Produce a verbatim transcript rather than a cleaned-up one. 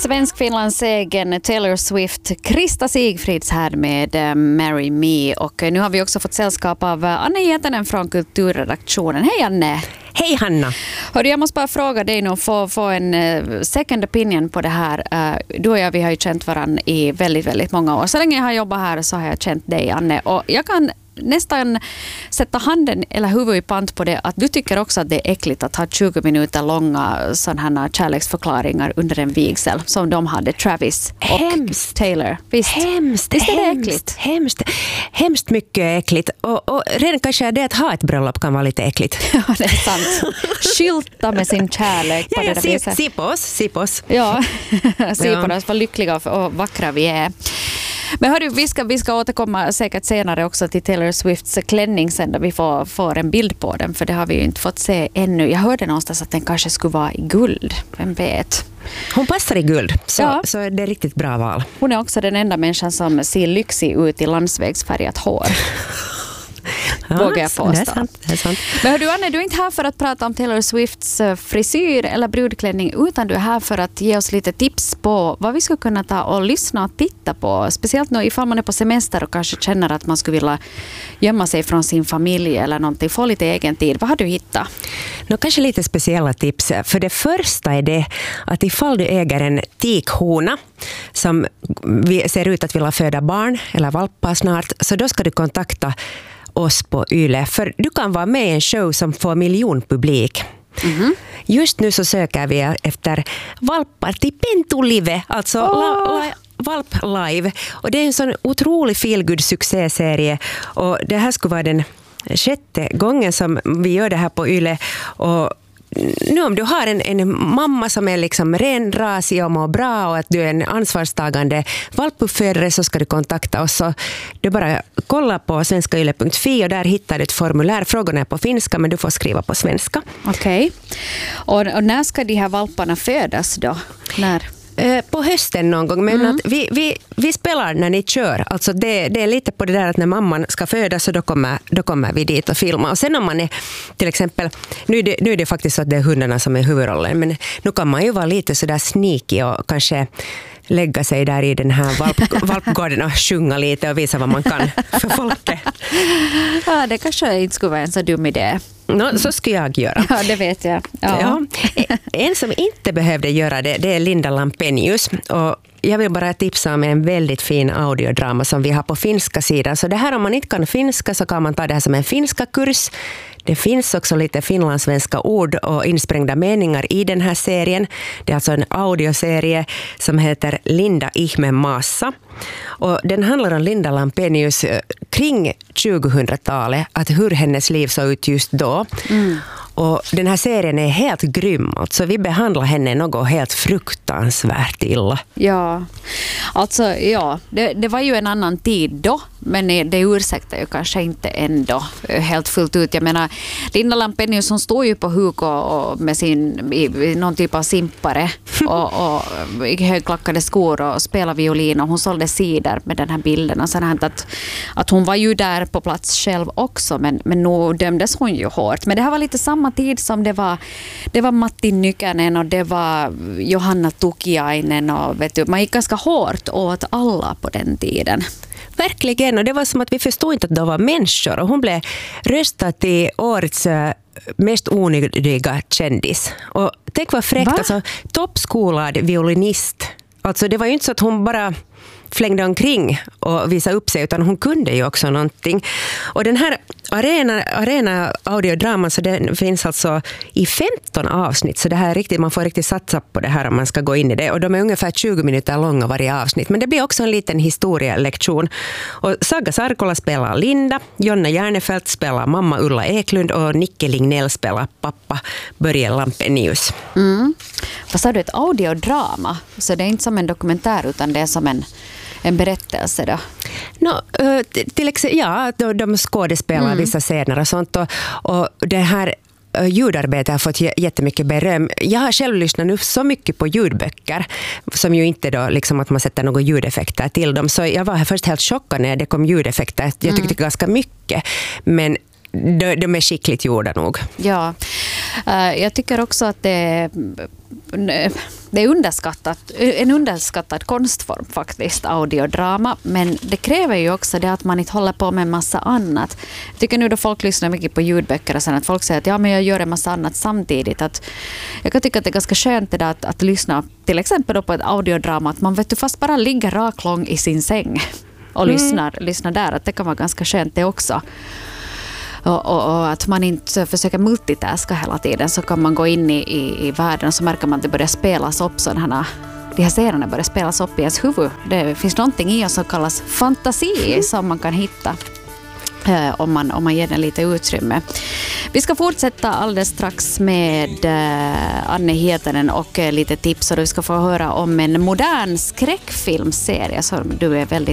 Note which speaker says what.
Speaker 1: Svensk-Finlands egen Taylor Swift, Krista Sigfrids här med uh, Marry Me. Och nu har vi också fått sällskap av uh, Anne Hietanen från kulturredaktionen. Hej Anne!
Speaker 2: Hej Hanna!
Speaker 1: Hörru, jag måste bara fråga dig nu, få, få en uh, second opinion på det här. Uh, du och jag, vi har ju känt varandra i väldigt, väldigt många år. Så länge jag har jobbat här så har jag känt dig, Anne. Och jag kan nästan sätta handen eller huvudet i pant på det att du tycker också att det är äckligt att ha tjugo minuter långa sådana här kärleksförklaringar under en vigsel som de hade, Travis och
Speaker 2: hemskt.
Speaker 1: Taylor. Visst,
Speaker 2: hemskt,
Speaker 1: Visst är det
Speaker 2: hemskt,
Speaker 1: äckligt?
Speaker 2: Hemskt, hemskt mycket äckligt. Och, och redan kanske det att ha ett bröllop kan vara lite äckligt.
Speaker 1: Ja, det är sant. Skylta med sin kärlek på
Speaker 2: ja, ja,
Speaker 1: det
Speaker 2: se,
Speaker 1: viset.
Speaker 2: se på oss, se på oss.
Speaker 1: Ja, se
Speaker 2: Ja.
Speaker 1: på oss, vad lyckliga och vackra vi är. Men hörru, vi ska, vi ska återkomma säkert senare också till Taylor Swifts klänning sen då vi får, får en bild på den, för det har vi ju inte fått se ännu. Jag hörde någonstans att den kanske skulle vara i guld, vem vet.
Speaker 2: Hon passar i guld, så,
Speaker 1: Ja.
Speaker 2: så det är riktigt bra val.
Speaker 1: Hon är också den enda människan som ser lyxig ut i landsvägsfärgat hår. Vågar jag
Speaker 2: så det är
Speaker 1: påstå.
Speaker 2: sant, det är sant.
Speaker 1: Men hör du Anne, du är inte här för att prata om Taylor Swifts eh, frisyr eller brudklänning, utan du är här för att ge oss lite tips på vad vi skulle kunna ta och lyssna och titta på. Speciellt nu ifall man är på semester och kanske känner att man skulle vilja gömma sig från sin familj eller någonting, få lite egen tid. Vad har du hittat?
Speaker 2: Nå, kanske lite speciella tips. För det första är det att ifall du äger en tikhona som vi- ser ut att vilja föda barn eller valpar snart, så då ska du kontakta oss på Yle. För du kan vara med i en show som får miljonpublik.
Speaker 1: Mm-hmm.
Speaker 2: Just nu så söker vi efter valpar till Pentulive, alltså
Speaker 1: Åh!
Speaker 2: la, la, Valp Live. Och det är en sån otrolig feelgood succéserie. Och det här skulle vara den sjätte gången som vi gör det här på Yle. Och nu om du har en, en mamma som är liksom ren, rasig och mår bra och att du är en ansvarstagande valpuppfödare, så ska du kontakta oss. Så du bara kolla på svenskayle punkt fi och där hittar du ett formulär. Frågorna är på finska, men du får skriva på svenska.
Speaker 1: Okej. Och, och när ska de här valparna födas då? När?
Speaker 2: Eh, På hösten någon gång, men
Speaker 1: Mm.
Speaker 2: att vi, vi, vi spelar när ni kör. Alltså det, det är lite på det där att när mamman ska födas, så då kommer, då kommer vi dit och filma. Och sen om man är till exempel, nu är det, nu är det faktiskt så att det är hundarna som är huvudrollen, men nu kan man ju vara lite sådär sneaky och kanske lägga sig där i den här valp, valpgården och sjunga lite och visa vad man kan för folket.
Speaker 1: Ja, det kanske inte skulle vara en så dum idé.
Speaker 2: No, så ska jag göra.
Speaker 1: Ja, det vet jag. Ja.
Speaker 2: Ja. En som inte behövde göra det, det är Linda Lampenius. Och jag vill bara tipsa om en väldigt fin audiodrama som vi har på finska sidan. Så det här, om man inte kan finska, så kan man ta det här som en finska kurs. Det finns också lite finlandssvenska ord och insprängda meningar i den här serien. Det är alltså en audioserie som heter Linda Ihme Massa. Och den handlar om Linda Lampenius kring tjugohundratalet, att hur hennes liv såg ut just då. Mm. Och den här serien är helt grym. Alltså vi behandlar henne något helt fruktansvärt illa.
Speaker 1: Ja, alltså ja, det, det var ju en annan tid då, men det ursäktar ju kanske inte ändå helt fullt ut. Jag menar, Linda Lampenius, som står ju på huk och, och med sin, i, i någon typ av simpare och, och i högklackade skor och spelar violin, och hon sålde sidor med den här bilden. Och sen att, att hon var ju där på plats själv också, men, men nu dömdes hon ju hårt. Men det här var lite samma tid som det var, det var Matti Nykänen och det var Johanna Tukiainen och vet du, man gick ganska hårt åt alla på den tiden.
Speaker 2: Verkligen, och det var som att vi förstod inte att de var människor. Och hon blev röstad till årets eh, mest onödiga kändis. Och tänk vad fräckt,
Speaker 1: Va?
Speaker 2: alltså toppskolad violinist. Alltså det var ju inte så att hon bara flängde omkring och visade upp sig, utan hon kunde ju också någonting. Och den här arena, arena audiodraman, så den finns alltså i femton avsnitt, så det här är riktigt, man får riktigt satsa på det här om man ska gå in i det. Och de är ungefär tjugo minuter långa varje avsnitt, men det blir också en liten historielektion. Och Saga Sarkola spelar Linda, Jonna Järnefelt spelar mamma Ulla Eklund och Nicke Lignell spelar pappa Börje Lampenius.
Speaker 1: Mm. Vad sa du, ett audiodrama? Så det är inte som en dokumentär, utan det är som en, en berättelse då?
Speaker 2: No, uh, till exempel, ja, de, de skådespelar mm. vissa scener och sånt. Och, och det här uh, ljudarbetet har fått jättemycket beröm. Jag har själv lyssnat nu så mycket på ljudböcker, som ju inte då liksom att man sätter några ljudeffekter till dem. Så jag var först helt chockad när det kom ljudeffekter. Jag tyckte mm. ganska mycket, men de, de är skickligt gjorda nog.
Speaker 1: Ja. Jag tycker också att det det är underskattat, en underskattad konstform faktiskt, audiodrama, men det kräver ju också det att man inte håller på med en massa annat. Jag tycker nu då folk lyssnar mycket på ljudböcker och sen att folk säger att ja, men jag gör en massa annat samtidigt. Att jag kan tycka att det är ganska skönt det där att, att lyssna till exempel då på ett audiodrama, att man vet du fast bara ligger raklång i sin säng och mm. lyssnar, lyssnar där, att det kan vara ganska skönt det också. Och, och, och att man inte försöker multitaska hela tiden, så kan man gå in i, i, i världen och så märker man att det börjar spelas upp sådana här, de här serierna börjar spelas upp i ens huvud. Det finns någonting i oss som kallas fantasi som man kan hitta eh, om, man, om man ger den lite utrymme. Vi ska fortsätta alldeles strax med eh, Anne Hietanen och eh, lite tips, och vi ska få höra om en modern skräckfilmserie som du är väldigt